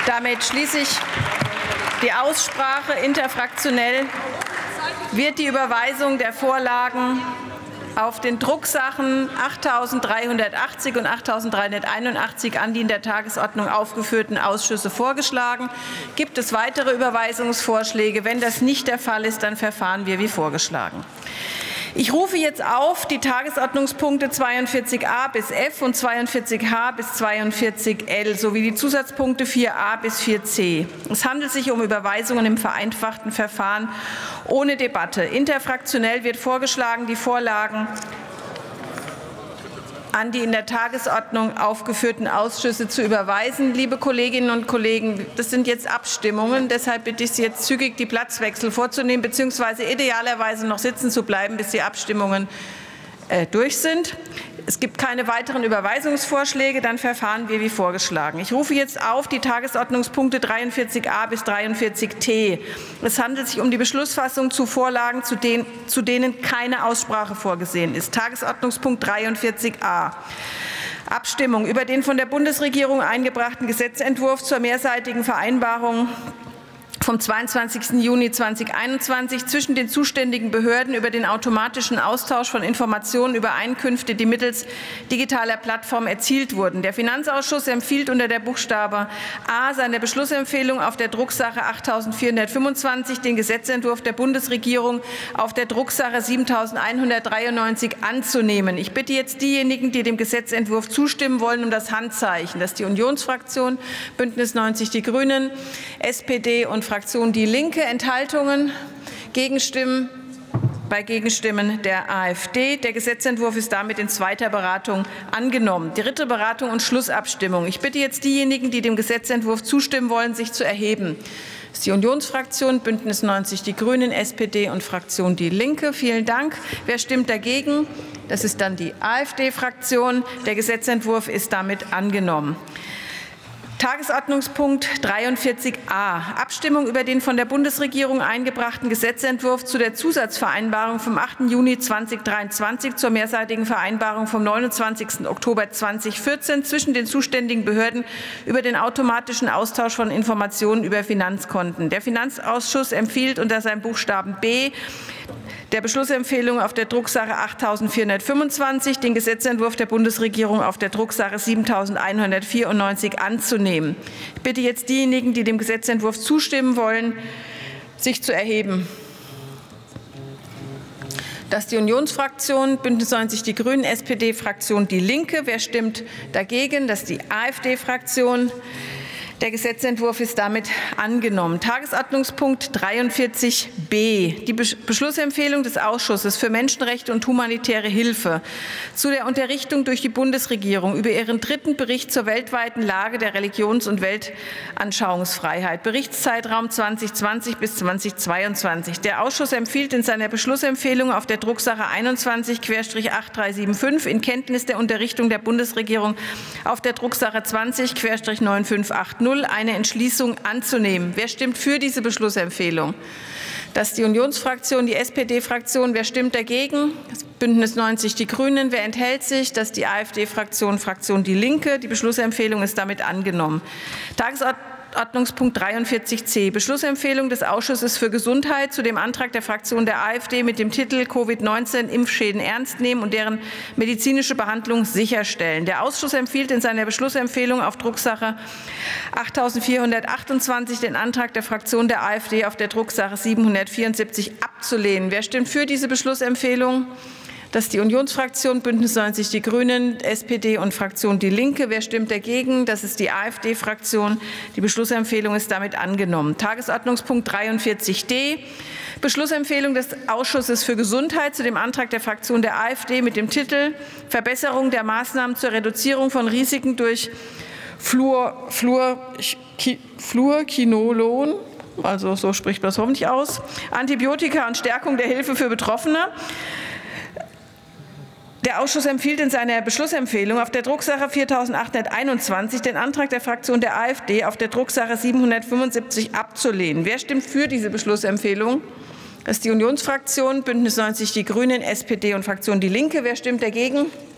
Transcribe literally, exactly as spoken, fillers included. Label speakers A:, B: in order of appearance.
A: Damit schließe ich die Aussprache. Interfraktionell wird die Überweisung der Vorlagen auf den Drucksachen achttausenddreihundertachtzig und achttausenddreihunderteinundachtzig an die in der Tagesordnung aufgeführten Ausschüsse vorgeschlagen. Gibt es weitere Überweisungsvorschläge? Wenn das nicht der Fall ist, dann verfahren wir wie vorgeschlagen. Ich rufe jetzt auf die Tagesordnungspunkte zweiundvierzig a bis f und zweiundvierzig h bis zweiundvierzig l sowie die Zusatzpunkte vier a bis vier c. Es handelt sich um Überweisungen im vereinfachten Verfahren ohne Debatte. Interfraktionell wird vorgeschlagen, die Vorlagen an die in der Tagesordnung aufgeführten Ausschüsse zu überweisen. Liebe Kolleginnen und Kollegen, das sind jetzt Abstimmungen. Deshalb bitte ich Sie jetzt zügig, die Platzwechsel vorzunehmen bzw. idealerweise noch sitzen zu bleiben, bis die Abstimmungen äh, durch sind. Es gibt keine weiteren Überweisungsvorschläge, dann verfahren wir wie vorgeschlagen. Ich rufe jetzt auf die Tagesordnungspunkte dreiundvierzig a bis dreiundvierzig t. Es handelt sich um die Beschlussfassung zu Vorlagen, zu denen, zu denen keine Aussprache vorgesehen ist. Tagesordnungspunkt dreiundvierzig a. Abstimmung über den von der Bundesregierung eingebrachten Gesetzentwurf zur mehrseitigen Vereinbarung vom zweiundzwanzigsten Juni zweitausendeinundzwanzig zwischen den zuständigen Behörden über den automatischen Austausch von Informationen über Einkünfte, die mittels digitaler Plattform erzielt wurden. Der Finanzausschuss empfiehlt unter der Buchstabe A seiner Beschlussempfehlung auf der Drucksache achttausendvierhundertfünfundzwanzig den Gesetzentwurf der Bundesregierung auf der Drucksache siebentausendeinhundertdreiundneunzig anzunehmen. Ich bitte jetzt diejenigen, die dem Gesetzentwurf zustimmen wollen, um das Handzeichen. Das ist die Unionsfraktion, Bündnis neunzig Die Grünen, S P D und Fraktion Die Linke. Enthaltungen, Gegenstimmen bei Gegenstimmen der AfD. Der Gesetzentwurf ist damit in zweiter Beratung angenommen. Dritte Beratung und Schlussabstimmung. Ich bitte jetzt diejenigen, die dem Gesetzentwurf zustimmen wollen, sich zu erheben. Das ist die Unionsfraktion, Bündnis neunzig Die Grünen, S P D und Fraktion Die Linke. Vielen Dank. Wer stimmt dagegen? Das ist dann die AfD-Fraktion. Der Gesetzentwurf ist damit angenommen. Tagesordnungspunkt dreiundvierzig a. Abstimmung über den von der Bundesregierung eingebrachten Gesetzentwurf zu der Zusatzvereinbarung vom achten Juni zweitausenddreiundzwanzig zur mehrseitigen Vereinbarung vom neunundzwanzigsten Oktober zweitausendvierzehn zwischen den zuständigen Behörden über den automatischen Austausch von Informationen über Finanzkonten. Der Finanzausschuss empfiehlt unter seinem Buchstaben B der Beschlussempfehlung auf der Drucksache achttausendvierhundertfünfundzwanzig den Gesetzentwurf der Bundesregierung auf der Drucksache siebentausendeinhundertvierundneunzig anzunehmen. Ich bitte jetzt diejenigen, die dem Gesetzentwurf zustimmen wollen, sich zu erheben. Das ist die Unionsfraktion, Bündnis neunzig Die Grünen, S P D-Fraktion Die Linke. Wer stimmt dagegen? Das ist die AfD-Fraktion. Der Gesetzentwurf ist damit angenommen. Tagesordnungspunkt dreiundvierzig b. Die Beschlussempfehlung des Ausschusses für Menschenrechte und humanitäre Hilfe zu der Unterrichtung durch die Bundesregierung über ihren dritten Bericht zur weltweiten Lage der Religions- und Weltanschauungsfreiheit, Berichtszeitraum zweitausendzwanzig bis zweitausendzweiundzwanzig. Der Ausschuss empfiehlt in seiner Beschlussempfehlung auf der Drucksache einundzwanzig achttausenddreihunderfünfundsiebzig in Kenntnis der Unterrichtung der Bundesregierung auf der Drucksache zwanzig neun fünf acht null eine Entschließung anzunehmen. Wer stimmt für diese Beschlussempfehlung? Das ist die Unionsfraktion, die S P D-Fraktion. Wer stimmt dagegen? Das Bündnis neunzig Die Grünen. Wer enthält sich? Das ist die AfD-Fraktion, Fraktion Die Linke. Die Beschlussempfehlung ist damit angenommen. Tagesordnungspunkt dreiundvierzig c. Beschlussempfehlung des Ausschusses für Gesundheit zu dem Antrag der Fraktion der AfD mit dem Titel Covid neunzehn Impfschäden ernst nehmen und deren medizinische Behandlung sicherstellen. Der Ausschuss empfiehlt in seiner Beschlussempfehlung auf Drucksache achttausendvierhundertachtundzwanzig den Antrag der Fraktion der AfD auf der Drucksache siebenhundertvierundsiebzig abzulehnen. Wer stimmt für diese Beschlussempfehlung? Das ist die Unionsfraktion, Bündnis neunzig Die Grünen, S P D und Fraktion Die Linke. Wer stimmt dagegen? Das ist die AfD-Fraktion. Die Beschlussempfehlung ist damit angenommen. Tagesordnungspunkt dreiundvierzig d. Beschlussempfehlung des Ausschusses für Gesundheit zu dem Antrag der Fraktion der AfD mit dem Titel Verbesserung der Maßnahmen zur Reduzierung von Risiken durch Fluor, Fluor, Fluorquinolon, also so spricht man es hoffentlich aus, Antibiotika und Stärkung der Hilfe für Betroffene. Der Ausschuss empfiehlt in seiner Beschlussempfehlung auf der Drucksache viertausendachthunderteinundzwanzig den Antrag der Fraktion der AfD auf der Drucksache siebenhundertfünfundsiebzig abzulehnen. Wer stimmt für diese Beschlussempfehlung? Das ist die Unionsfraktion, Bündnis neunzig Die Grünen, S P D und Fraktion Die Linke. Wer stimmt dagegen?